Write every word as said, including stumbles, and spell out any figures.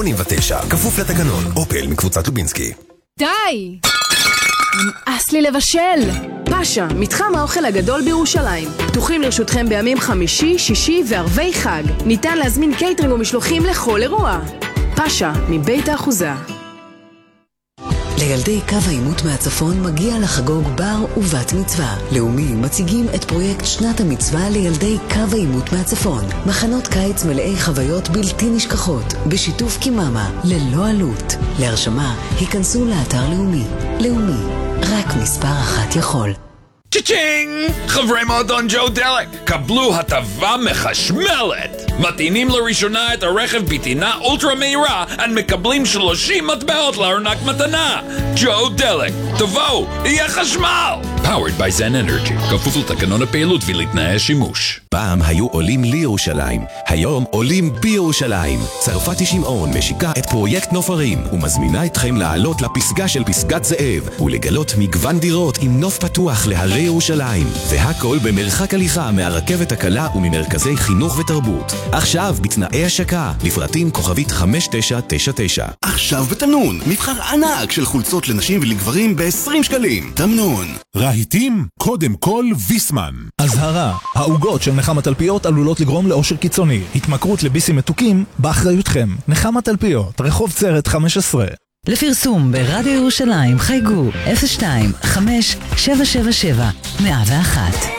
שמונים ותשע, כפוף לתקנון, אופל מקבוצת לובינסקי. די! נמאס לי לבשל! פאשה, מתחם האוכל הגדול בירושלים. פתוחים לרשותכם בימים חמישי, שישי וערבי חג. ניתן להזמין קייטרינג ומשלוחים לכל אירוע. פאשה, מבית האחוזה. לילדי קו העימות מהצפון מגיע לחגוג בר ובת מצווה. לאומי מציגים את פרויקט שנת המצווה לילדי קו העימות מהצפון. מחנות קיץ מלאי חוויות בלתי נשכחות, בשיתוף קיממה, ללא עלות. להרשמה, היכנסו לאתר לאומי. לאומי, רק מספר אחת יכול. צ'צ'ינג! חברי מועדון ג'ו דלק, קבלו הטבה מחשמלת! מטעינים לראשונה את הרכב בטעינה אולטרה מהירה ומקבלים שלושים מטבעות לארנק מתנה! ג'ו דלק, תבואו, יהיה חשמל! Powered by Zen Energy, כפוף לתקנון הפעילות ולתנאי השימוש. פעם היו עולים לירושלים, היום עולים בירושלים. צרפתי שמעון משיקה את פרויקט נופרים ומזמינה אתכם לעלות לפסגה של פסגת זאב ולגלות מגוון דירות עם נוף פתוח להרי ירושלים, והכל במרחק הליכה מהרכבת הקלה וממרכזי חינוך ותרבות. עכשיו בתנאי השקה, לפרטים כוכבית חמש תשע תשע תשע. עכשיו בתמנון, מבחר ענק של חולצות לנשים ולגברים ב-עשרים שקלים. תמנון. רהיטים, קודם כל ויסמן. הזהרה, העוגות של נחמה תלפיות עלולות לגרום לאושר קיצוני. התמכרות לביסים מתוקים באחריותכם. נחמה תלפיות, רחוב צרת חמש עשרה. לפרסום ברדיו ירושלים חייגו אפס שתיים חמש שבע שבע שבע מאה ואחת.